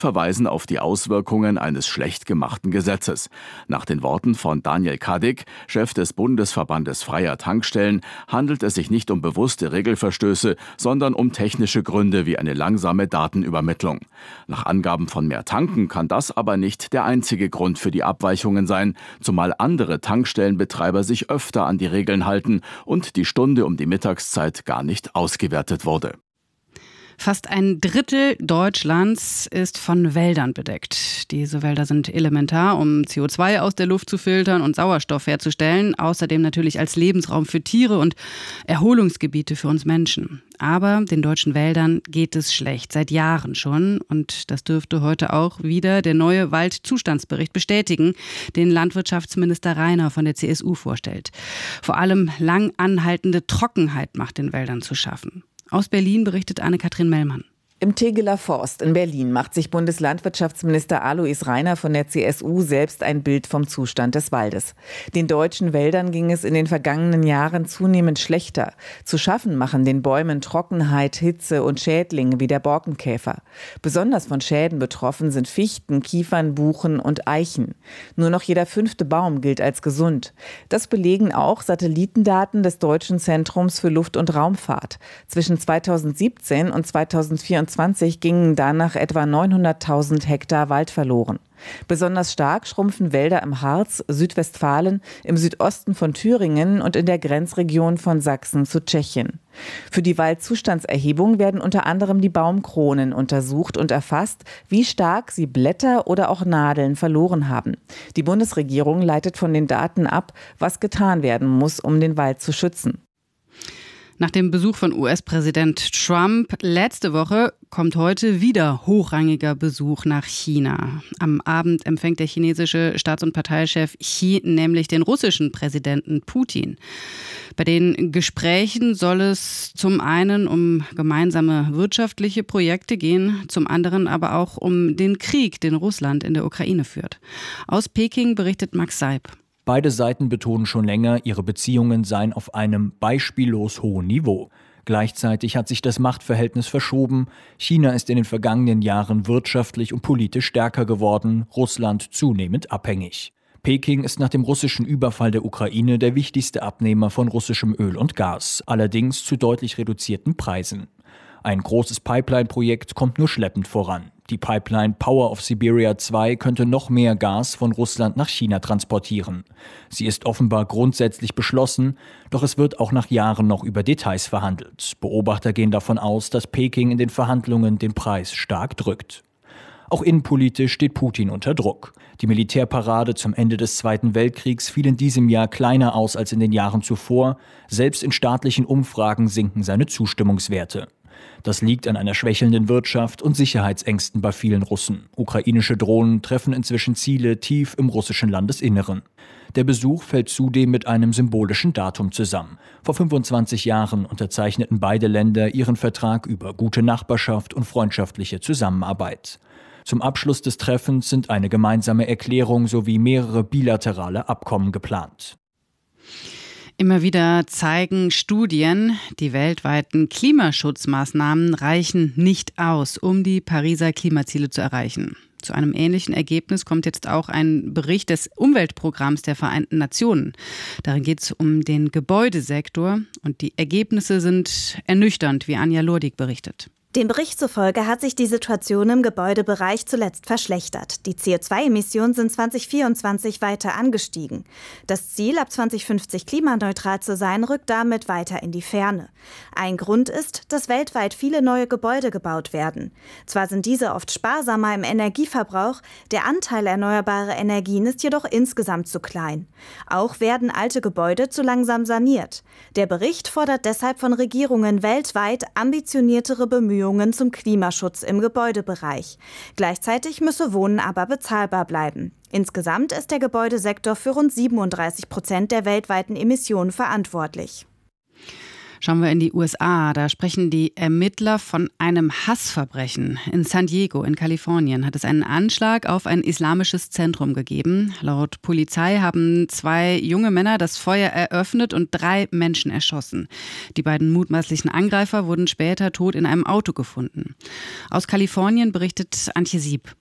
verweisen auf die Auswirkungen eines schlecht gemachten Gesetzes. Nach den Worten von Daniel Kadek, Chef des Bundesverbandes freier Tankstellen, handelt es sich nicht um bewusste Regelverstöße, sondern um technische Gründe wie eine langsame Datenübermittlung. Nach Angaben von Mehr Tanken kann das aber nicht der einzige Grund für die Abweichungen sein, zumal andere Tankstellenbetreiber sich öfter an die Regeln halten und die Stunde um die Mittagszeit gar nicht ausgewertet wurde. Fast ein Drittel Deutschlands ist von Wäldern bedeckt. Diese Wälder sind elementar, um CO2 aus der Luft zu filtern und Sauerstoff herzustellen. Außerdem natürlich als Lebensraum für Tiere und Erholungsgebiete für uns Menschen. Aber den deutschen Wäldern geht es schlecht, seit Jahren schon. Und das dürfte heute auch wieder der neue Waldzustandsbericht bestätigen, den Landwirtschaftsminister Rainer von der CSU vorstellt. Vor allem lang anhaltende Trockenheit macht den Wäldern zu schaffen. Aus Berlin berichtet Anne-Kathrin Mellmann. Im Tegeler Forst in Berlin macht sich Bundeslandwirtschaftsminister Alois Rainer von der CSU selbst ein Bild vom Zustand des Waldes. Den deutschen Wäldern ging es in den vergangenen Jahren zunehmend schlechter. Zu schaffen machen den Bäumen Trockenheit, Hitze und Schädlinge wie der Borkenkäfer. Besonders von Schäden betroffen sind Fichten, Kiefern, Buchen und Eichen. Nur noch jeder 5. Baum gilt als gesund. Das belegen auch Satellitendaten des Deutschen Zentrums für Luft- und Raumfahrt. Zwischen 2017 und 2024 gingen danach etwa 900.000 Hektar Wald verloren. Besonders stark schrumpfen Wälder im Harz, Südwestfalen, im Südosten von Thüringen und in der Grenzregion von Sachsen zu Tschechien. Für die Waldzustandserhebung werden unter anderem die Baumkronen untersucht und erfasst, wie stark sie Blätter oder auch Nadeln verloren haben. Die Bundesregierung leitet von den Daten ab, was getan werden muss, um den Wald zu schützen. Nach dem Besuch von US-Präsident Trump letzte Woche kommt heute wieder hochrangiger Besuch nach China. Am Abend empfängt der chinesische Staats- und Parteichef Xi nämlich den russischen Präsidenten Putin. Bei den Gesprächen soll es zum einen um gemeinsame wirtschaftliche Projekte gehen, zum anderen aber auch um den Krieg, den Russland in der Ukraine führt. Aus Peking berichtet Max Seib. Beide Seiten betonen schon länger, ihre Beziehungen seien auf einem beispiellos hohen Niveau. Gleichzeitig hat sich das Machtverhältnis verschoben. China ist in den vergangenen Jahren wirtschaftlich und politisch stärker geworden, Russland zunehmend abhängig. Peking ist nach dem russischen Überfall der Ukraine der wichtigste Abnehmer von russischem Öl und Gas, allerdings zu deutlich reduzierten Preisen. Ein großes Pipeline-Projekt kommt nur schleppend voran. Die Pipeline Power of Siberia 2 könnte noch mehr Gas von Russland nach China transportieren. Sie ist offenbar grundsätzlich beschlossen, doch es wird auch nach Jahren noch über Details verhandelt. Beobachter gehen davon aus, dass Peking in den Verhandlungen den Preis stark drückt. Auch innenpolitisch steht Putin unter Druck. Die Militärparade zum Ende des Zweiten Weltkriegs fiel in diesem Jahr kleiner aus als in den Jahren zuvor. Selbst in staatlichen Umfragen sinken seine Zustimmungswerte. Das liegt an einer schwächelnden Wirtschaft und Sicherheitsängsten bei vielen Russen. Ukrainische Drohnen treffen inzwischen Ziele tief im russischen Landesinneren. Der Besuch fällt zudem mit einem symbolischen Datum zusammen. Vor 25 Jahren unterzeichneten beide Länder ihren Vertrag über gute Nachbarschaft und freundschaftliche Zusammenarbeit. Zum Abschluss des Treffens sind eine gemeinsame Erklärung sowie mehrere bilaterale Abkommen geplant. Immer wieder zeigen Studien, die weltweiten Klimaschutzmaßnahmen reichen nicht aus, um die Pariser Klimaziele zu erreichen. Zu einem ähnlichen Ergebnis kommt jetzt auch ein Bericht des Umweltprogramms der Vereinten Nationen. Darin geht es um den Gebäudesektor und die Ergebnisse sind ernüchternd, wie Anja Lurdig berichtet. Dem Bericht zufolge hat sich die Situation im Gebäudebereich zuletzt verschlechtert. Die CO2-Emissionen sind 2024 weiter angestiegen. Das Ziel, ab 2050 klimaneutral zu sein, rückt damit weiter in die Ferne. Ein Grund ist, dass weltweit viele neue Gebäude gebaut werden. Zwar sind diese oft sparsamer im Energieverbrauch, der Anteil erneuerbarer Energien ist jedoch insgesamt zu klein. Auch werden alte Gebäude zu langsam saniert. Der Bericht fordert deshalb von Regierungen weltweit ambitioniertere Bemühungen zum Klimaschutz im Gebäudebereich. Gleichzeitig müsse Wohnen aber bezahlbar bleiben. Insgesamt ist der Gebäudesektor für rund 37% der weltweiten Emissionen verantwortlich. Schauen wir in die USA. Da sprechen die Ermittler von einem Hassverbrechen. In San Diego in Kalifornien hat es einen Anschlag auf ein islamisches Zentrum gegeben. Laut Polizei haben 2 junge Männer das Feuer eröffnet und 3 Menschen erschossen. Die beiden mutmaßlichen Angreifer wurden später tot in einem Auto gefunden. Aus Kalifornien berichtet Antje Sieb.